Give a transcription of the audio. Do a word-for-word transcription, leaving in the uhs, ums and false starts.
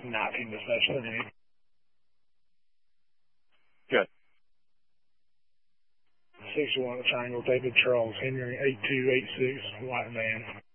nineteen dispatch seventy-eight. Good. sixty-one Triangle, David Charles, Henry eight two eight six, white van.